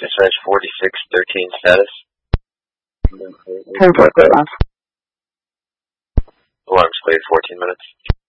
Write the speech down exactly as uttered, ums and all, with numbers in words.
Dispatch forty-six thirteen status. ten four, clear last. Alarm's cleared, fourteen minutes.